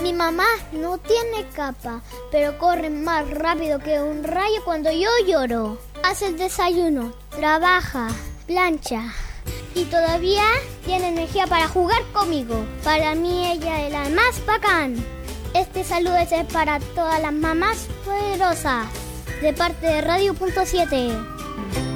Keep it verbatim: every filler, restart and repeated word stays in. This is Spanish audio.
Mi mamá no tiene capa, pero corre más rápido que un rayo cuando yo lloro. Hace el desayuno, trabaja, plancha y todavía tiene energía para jugar conmigo. Para mí ella es la más bacán. Este saludo es para todas las mamás poderosas, de parte de Radio Punto siete.